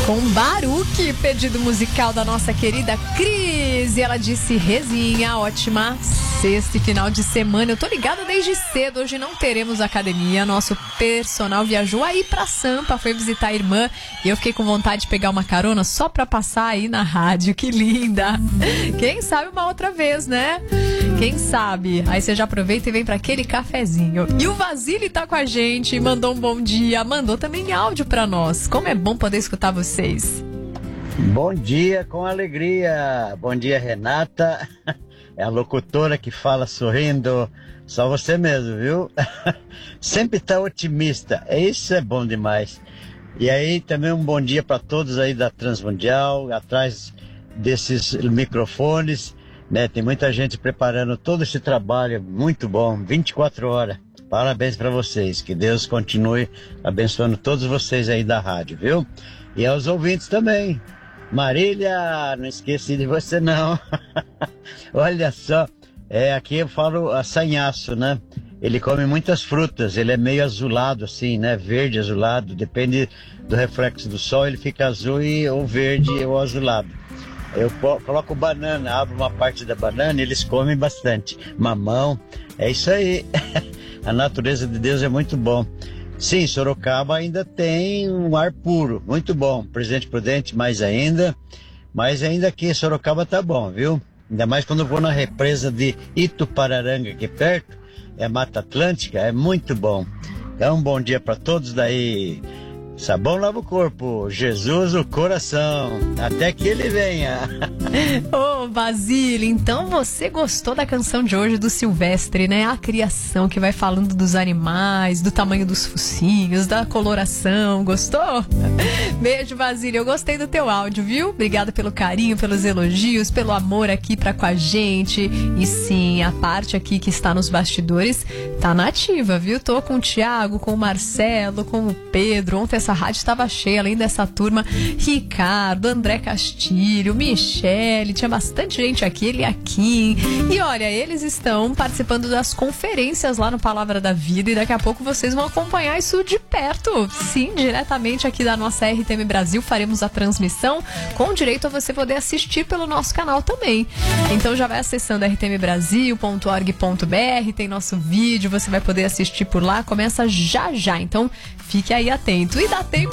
Com Baruque, pedido musical da nossa querida Cris. E ela disse: Rezinha, ótima sexta e final de semana. Eu tô ligada desde cedo. Hoje não teremos academia. Nosso personal viajou aí pra Sampa, foi visitar a irmã. E eu fiquei com vontade de pegar uma carona só pra passar aí na rádio. Que linda! Quem sabe uma outra vez, né? Quem sabe? Aí você já aproveita e vem pra aquele cafezinho. E o Vasile tá com a gente, mandou um bom dia, mandou também áudio pra nós. Como é bom poder escutar vocês. Bom dia com alegria. Bom dia, Renata. É a locutora que fala sorrindo. Só você mesmo, viu? Sempre tá otimista. Isso é bom demais. E aí também um bom dia para todos aí da Transmundial, atrás desses microfones, né? Tem muita gente preparando todo esse trabalho muito bom, 24 horas. Parabéns para vocês, que Deus continue abençoando todos vocês aí da rádio, viu? E aos ouvintes também. Marília, não esqueci de você não. Olha só, aqui eu falo assanhaço, né? Ele come muitas frutas, ele é meio azulado assim, né? Verde, azulado, depende do reflexo do sol, ele fica azul ou verde ou azulado. Eu coloco banana, abro uma parte da banana e eles comem bastante. Mamão, é isso aí. A natureza de Deus é muito bom. Sim, Sorocaba ainda tem um ar puro, muito bom. Presidente Prudente mais ainda, mas ainda aqui Sorocaba tá bom, viu? Ainda mais quando eu vou na represa de Itupararanga aqui perto, é Mata Atlântica, é muito bom. Então um bom dia para todos daí. Sabão lava o corpo, Jesus o coração, até que ele venha. Ô, Basílio, então você gostou da canção de hoje do Silvestre, né? A criação que vai falando dos animais, do tamanho dos focinhos, da coloração, gostou? Beijo, Basílio, eu gostei do teu áudio, viu? Obrigada pelo carinho, pelos elogios, pelo amor aqui com a gente. E sim, a parte aqui que está nos bastidores tá nativa, viu? Tô com o Thiago, com o Marcelo, com o Pedro. Ontem essa rádio estava cheia, além dessa turma, Ricardo, André Castilho, Michele, tinha bastante gente aqui, Eliakim. E olha, eles estão participando das conferências lá no Palavra da Vida e daqui a pouco vocês vão acompanhar isso de perto. Sim, diretamente aqui da nossa RTM Brasil, faremos a transmissão com direito a você poder assistir pelo nosso canal também. Então já vai acessando rtmbrasil.org.br, tem nosso vídeo, você vai poder assistir por lá, começa já já, então fique aí atento. E dá tempo